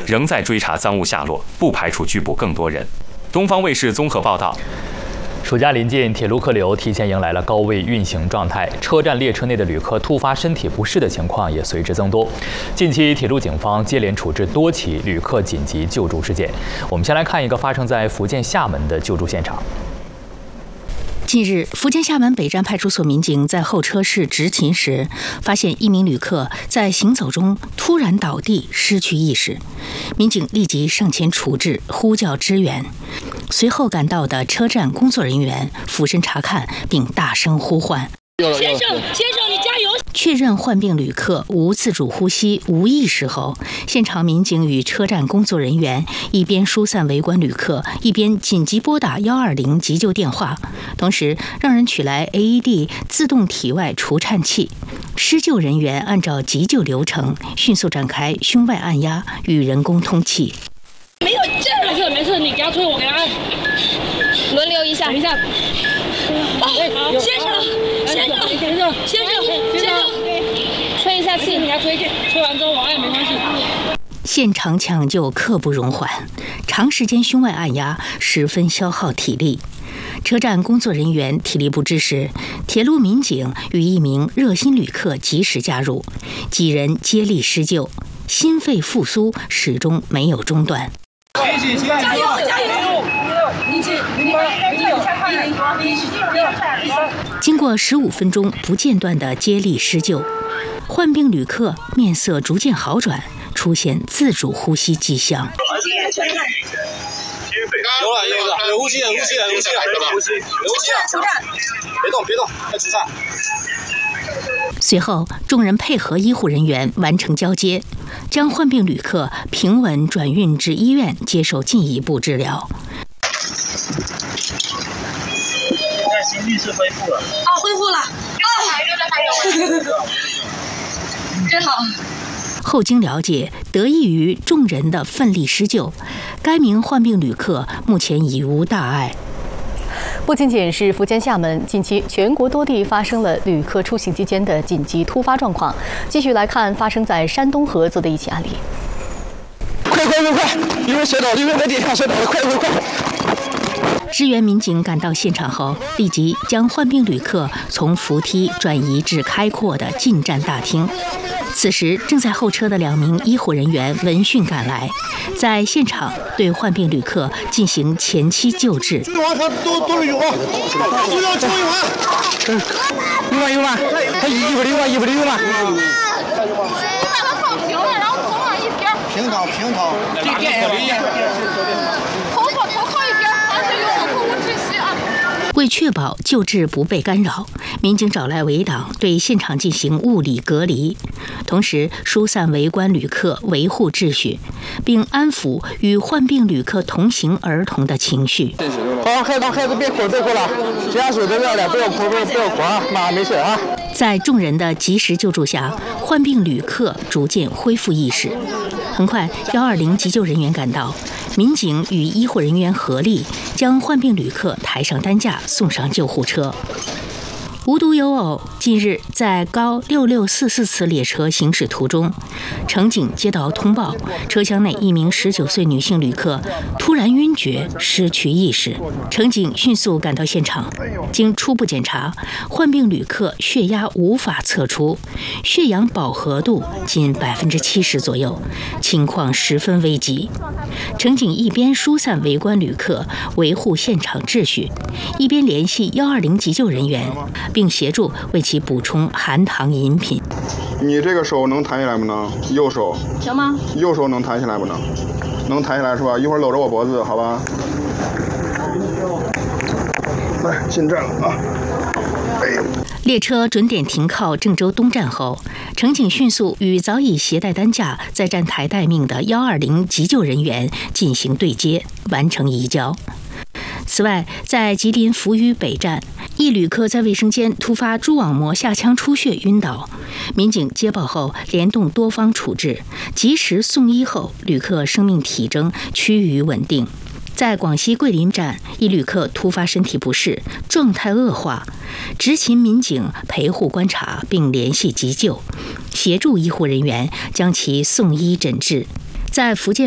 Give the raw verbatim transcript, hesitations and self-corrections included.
仍在追查赃物下落，不排除拘捕更多人。东方卫视综合报道。 暑假临近，铁路客流提前迎来了高位运行状态，车站列车内的旅客突发身体不适的情况也随之增多。近期，铁路警方接连处置多起旅客紧急救助事件。我们先来看一个发生在福建厦门的救助现场。 近日，福建厦门北站派出所民警在候车室执勤时，发现一名旅客在行走中突然倒地，失去意识。民警立即上前处置，呼叫支援。随后赶到的车站工作人员俯身查看，并大声呼唤：“ 先生，先生，你加油！” 确认患病旅客无自主呼吸、无意识后，现场民警与车站工作人员一边疏散围观旅客，一边紧急拨打一二零急救电话，同时让人取来 A E D 自动体外除颤器。施救人员按照急救流程，迅速展开胸外按压与人工通气。 没有劲儿了，没事没事，你给他吹，我给他按，轮流一下，等一下。哦，先生，先生，先生，先生，先生，吹一下气，你给他吹气，吹完之后我按没关系。 现场抢救刻不容缓，长时间胸外按压十分消耗体力。车站工作人员体力不支时，铁路民警与一名热心旅客及时加入，几人接力施救，心肺复苏始终没有中断。 加油加油！零七零八零九零零三。 经过十五分钟不间断的接力施救，患病旅客面色逐渐好转，出现自主呼吸迹象。 有了有了，有呼吸有呼吸有呼吸有呼吸有呼吸了，别动别动，快除颤。 随后，众人配合医护人员完成交接，将患病旅客平稳转运至医院接受进一步治疗。 看心率是恢复了。 哦，恢复了。哦，真好。 后经了解，得益于众人的奋力施救，该名患病旅客目前已无大碍。 不仅仅是福建厦门，近期全国多地发生了旅客出行期间的紧急突发状况。继续来看发生在山东菏泽的一起案例。 快快快快！一会儿摔倒，一会儿在地上摔倒了，快快快！ 支援民警赶到现场后，立即将患病旅客从扶梯转移至开阔的进站大厅。此时，正在候车的两名医护人员闻讯赶来，在现场对患病旅客进行前期救治。 有啊，多多有啊，需要救一碗。有吗有吗？他一百六啊，一百六吗？ 你把它放平了，然后头往一边。 平躺平躺。这电也头往头靠一边，而且用口无窒息啊。 为确保救治不被干扰，民警找来围挡对现场进行物理隔离，同时疏散围观旅客，维护秩序，并安抚与患病旅客同行儿童的情绪。 好，孩子孩子别哭别哭了，这样说就热了，不要哭不要不要哭啊，妈没事啊。 在众人的及时救助下，患病旅客逐渐恢复意识。很快，一二零急救人员赶到，民警与医护人员合力将患病旅客抬上担架，送上救护车。无独有偶，近日在高六六四四次列车行驶途中，乘警接到通报，车厢内一名十九岁女性旅客突然晕厥，失去意识。乘警迅速赶到现场，经初步检查，患病旅客血压无法测出，血氧饱和度仅百分之七十左右，情况十分危急。乘警一边疏散围观旅客，维护现场秩序，一边联系一二零急救人员，并协助为其补充含糖饮品。 你这个手能抬起来不能？右手行吗？ 右手能抬起来不能？能抬起来是吧？一会儿搂着我脖子，好吧？来，进站了啊！哎。 列车准点停靠郑州东站后，乘警迅速与早已携带担架在站台待命的一二零急救人员进行对接，完成移交。此外，在吉林扶余北站，一旅客在卫生间突发蛛网膜下腔出血晕倒，民警接报后联动多方处置，及时送医后，旅客生命体征趋于稳定。在广西桂林站，一旅客突发身体不适，状态恶化，执勤民警陪护观察并联系急救，协助医护人员将其送医诊治。在福建